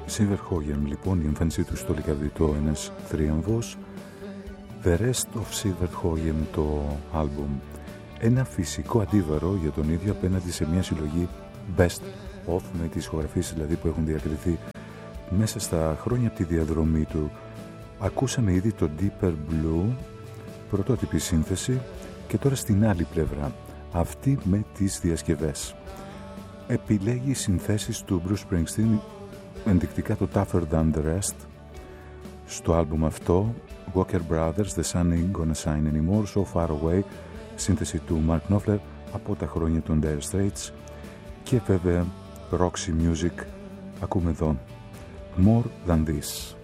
Silverhöjem, λοιπόν, η εμφάνισή του στο Λικαβιτό, ένας θρίαμβος. The Rest of Silverhöjem, το άλμπουμ. Ένα φυσικό αντίβαρο για τον ίδιο απέναντι σε μια συλλογή best of, με τις ηχογραφίες δηλαδή που έχουν διακριθεί μέσα στα χρόνια από τη διαδρομή του. Ακούσαμε ήδη το Deeper Blue, πρωτότυπη σύνθεση, και τώρα στην άλλη πλευρά, αυτή με τις διασκευές. Επιλέγει συνθέσεις του Bruce Springsteen, ενδεικτικά το Tougher Than The Rest. Στο άλμπουμ αυτό, Walker Brothers, The Sun Ain't Gonna Shine Anymore, So Far Away, σύνθεση του Mark Knopfler από τα χρόνια των Dire Straits, και βέβαια Roxy Music, ακούμε εδώ More Than This.